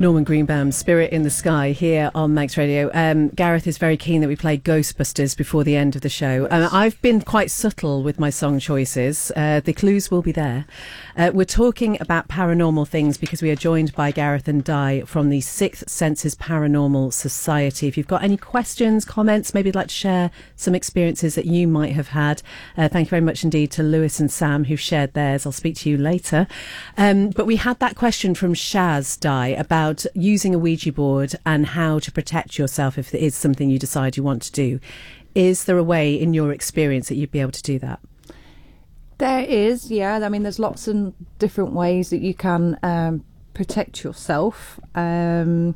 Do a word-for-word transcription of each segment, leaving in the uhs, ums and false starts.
Norman Greenbaum's Spirit in the Sky here on Manx Radio. Um, Gareth is very keen that we play Ghostbusters before the end of the show. Um, I've been quite subtle with my song choices. Uh, the clues will be there. Uh, we're talking about paranormal things because we are joined by Gareth and Di from the Sixth Senses Paranormal Society. If you've got any questions, comments, maybe you'd like to share some experiences that you might have had, uh, thank you very much indeed to Lewis and Sam who've shared theirs. I'll speak to you later. Um, but we had that question from Shaz, Di, about using a Ouija board and how to protect yourself if it is something you decide you want to do. Is there a way in your experience that you'd be able to do that? There is, yeah. I mean, there's lots of different ways that you can um, protect yourself. Um,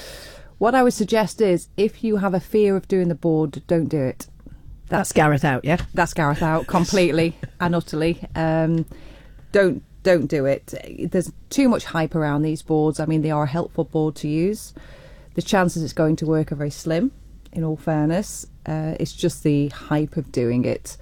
what I would suggest is if you have a fear of doing the board, don't do it. That's, that's Gareth out, yeah? That's Gareth out completely and utterly. Um, don't Don't do it. There's too much hype around these boards. I mean, they are a helpful board to use. The chances it's going to work are very slim, in all fairness. Uh, it's just the hype of doing it.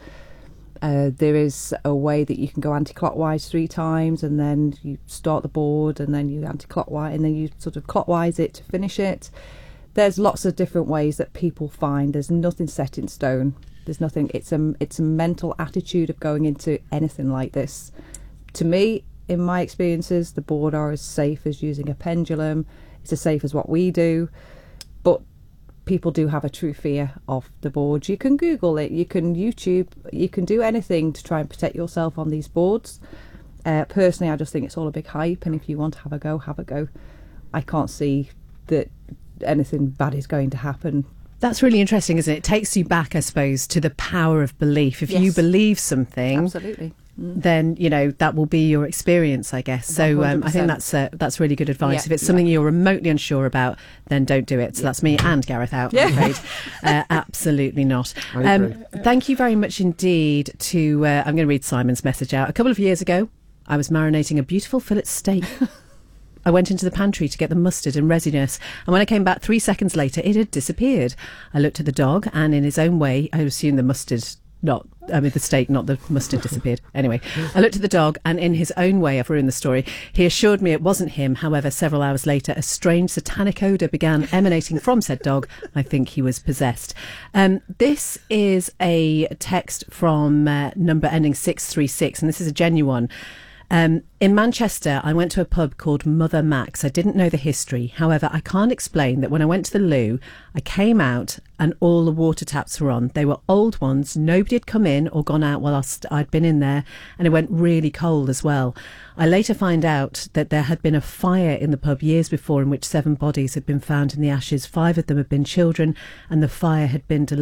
Uh, there is a way that you can go anti-clockwise three times and then you start the board and then you anti-clockwise and then you sort of clockwise it to finish it. There's lots of different ways that people find. There's nothing set in stone. There's nothing. It's a, it's a mental attitude of going into anything like this. To me, in my experiences, the board are as safe as using a pendulum. It's as safe as what we do. But people do have a true fear of the board. You can Google it, you can YouTube, you can do anything to try and protect yourself on these boards. Uh, personally, I just think it's all a big hype, and if you want to have a go, have a go. I can't see that anything bad is going to happen. That's really interesting, isn't it? It takes you back, I suppose, to the power of belief. If yes. you believe something... Absolutely. Then you know that will be your experience, I guess. So um, I think that's uh, that's really good advice. Yeah, if it's something yeah. you're remotely unsure about, then don't do it. So yeah. that's me and Gareth out. Yeah. I'm afraid. uh, absolutely not. Um, thank you very much indeed. To uh, I'm going to read Simon's message out. A couple of years ago, I was marinating a beautiful fillet steak. I went into the pantry to get the mustard and resiness, and when I came back three seconds later, it had disappeared. I looked at the dog, and in his own way, I assumed the mustard. Not, I mean, the steak, not the mustard, disappeared. Anyway, I looked at the dog, and in his own way, I've ruined the story, he assured me it wasn't him. However, several hours later, a strange satanic odour began emanating from said dog. I think he was possessed. Um, this is a text from uh, number ending six three six, and this is a genuine. Um, in Manchester, I went to a pub called Mother Max. I didn't know the history. However, I can't explain that when I went to the loo, I came out and all the water taps were on. They were old ones. Nobody had come in or gone out whilst I'd been in there, and it went really cold as well. I later find out that there had been a fire in the pub years before in which seven bodies had been found in the ashes. Five of them had been children, and the fire had been delivered